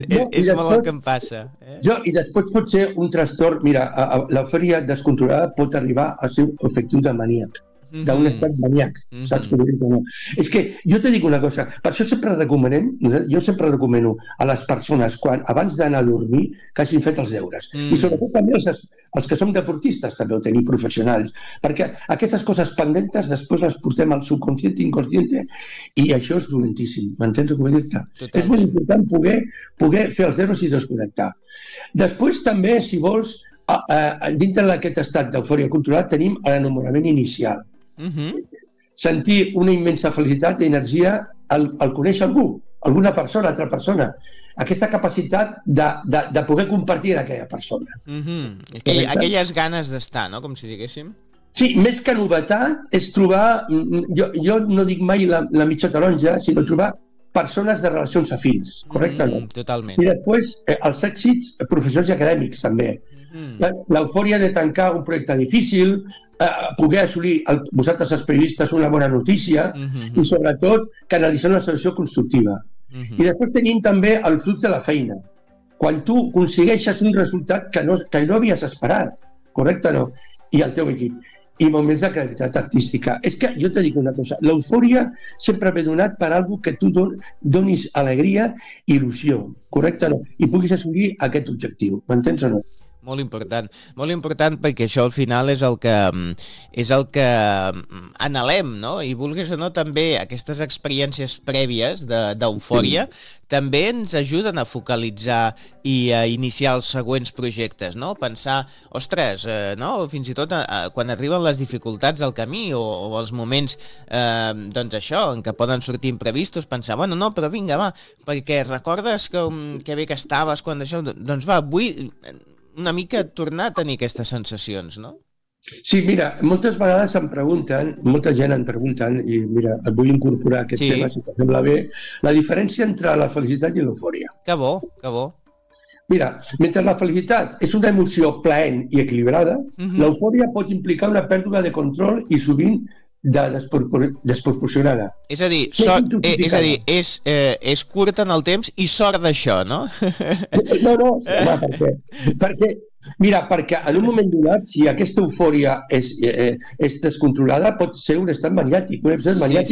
No, És molt el que em passa. I després pot ser un trastorn. Mira, l'eufòria descontrolada pot arribar a ser efectiu de maníac, d'un estat maníac, saps com ho dic o no? És que jo te dic una cosa, per això jo sempre recomano a les persones, abans d'anar a dormir, que hagin fet els deures. I sobretot també els que som deportistes també ho tenim, professionals, perquè aquestes coses pendentes després les portem al subconscient, inconscient, i això és dolentíssim, m'entens com dir-te? És molt important poder fer els deures i desconnectar. Després també, si vols, dintre d'aquest estat d'eufòria controlada tenim l'enamorament inicial. Sentir una immensa felicitat i energia al conèixer algú, alguna persona, altra persona. Aquesta capacitat de poder compartir aquella persona. Aquelles ganes d'estar, no? Com si diguéssim. Sí, més que novetat és trobar, jo no dic mai la mitja taronja, sinó trobar persones de relacions afins, correcte? Totalment. I després els èxits professionals i acadèmics també. L'eufòria de tancar un projecte difícil, poder assolir, vosaltres els periodistes, una bona notícia i sobretot canalitzar una solució constructiva. I després tenim també el flux de la feina. Quan tu aconsegueixes un resultat que no havies esperat, correcte o no? I el teu equip. I moments de creativitat artística. És que jo te dic una cosa, l'eufòria sempre ve donat per algo que tu donis alegria i il·lusió, correcte o no? I puguis assolir aquest objectiu, m'entens o no? Molt important perquè això al final és el que anhelem, no? I vulguis o no també aquestes experiències prèvies d'eufòria també ens ajuden a focalitzar i a iniciar els següents projectes, no? Pensar, ostres, no? Fins i tot quan arriben les dificultats del camí o els moments, doncs això, en què poden sortir imprevistos, pensar, bueno, no, però vinga, va, perquè recordes que bé que estaves quan això, doncs va, vull una mica tornar a tenir aquestes sensacions, no? Sí, mira, moltes vegades molta gent em pregunten, i mira, et vull incorporar aquest tema, si te sembla bé, la diferència entre la felicitat i l'eufòria. Que bo, que bo. Mira, mentre la felicitat és una emoció plaent i equilibrada, l'eufòria pot implicar una pèrdua de control i sovint desproporcionada. És a dir, és curta en el temps i sort d'això, no? No, perquè en un moment donat, si aquesta eufòria és descontrolada, pot ser un estat maniàtic, un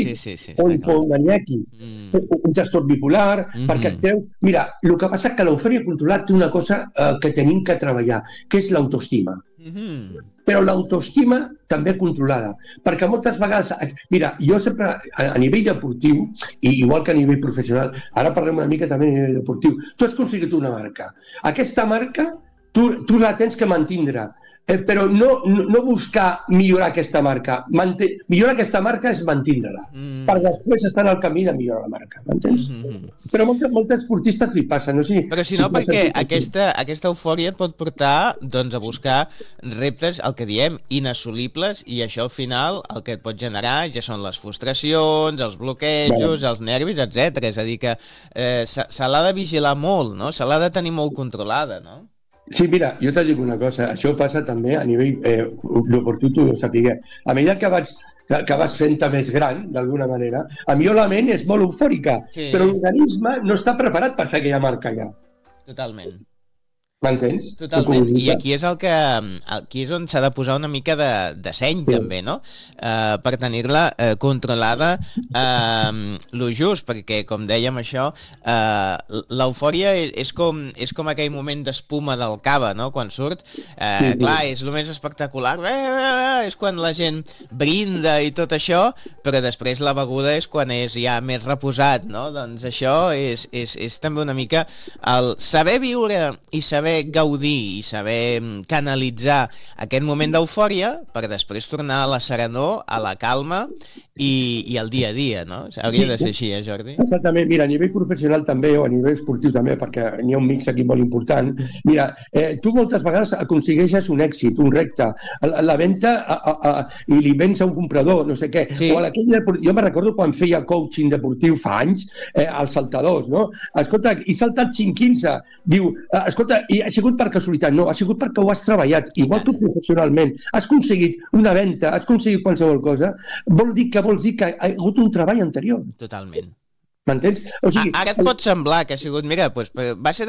trastorn bipolar, perquè mira, el que passa és que l'eufòria controlada té una cosa que tenim que treballar, que és l'autoestima. Però l'autoestima també controlada, perquè moltes vegades, mira, jo sempre a nivell deportiu, i igual que a nivell professional, ara parlem una mica també a nivell deportiu, tu has aconseguit una marca. Aquesta marca tu la tens que mantindre, però no buscar millorar aquesta marca. Millorar aquesta marca és mantindre-la, per després estar en el camí de millorar la marca, m'entens? Però molts esportistes li passen, no? Però si no, perquè aquesta eufòria et pot portar doncs, a buscar reptes, el que diem, inassolibles, i això al final el que et pot generar ja són les frustracions, els bloquejos, els nervis, etc. És a dir, que se l'ha de vigilar molt, no? Se l'ha de tenir molt controlada, no? Sí, mira, jo t'ho dic una cosa, això passa també a nivell deportiu, tu ho sapiguer. A mesura que vas fent-te més gran, d'alguna manera, a millor la ment és molt eufòrica, però l'organisme no està preparat per fer aquella marca ja. Totalment. M'entens? Totalment. I aquí és on s'ha de posar una mica de seny, també, no? Per tenir-la controlada lo just, perquè, com dèiem això, l'eufòria és com aquell moment d'espuma del cava, no?, quan surt. Clar, és el més espectacular, és quan la gent brinda i tot això, però després la beguda és quan és ja més reposat, no? Doncs això és també una mica el saber viure i saber gaudir i saber canalitzar aquest moment d'eufòria per després tornar a la serenor, a la calma i al dia a dia, no? Hauria de ser així, Jordi? Exactament. Mira, a nivell professional també, o a nivell esportiu també, perquè n'hi ha un mix aquí molt important. Mira, tu moltes vegades aconsegueixes un èxit, un repte, la venda i li vens a un comprador, no sé què. Sí. Jo me recordo quan feia coaching deportiu fa anys, als saltadors, no? Escolta, he saltat 5-15. Diu, escolta, i ha sigut per casualitat. No, ha sigut perquè ho has treballat. Igual tu professionalment has aconseguit una venda, has aconseguit qualsevol cosa, vols dir que ha hagut un treball anterior. Totalment. M'entens? O sigui, Ara et pot semblar que ha sigut, mira, doncs, va ser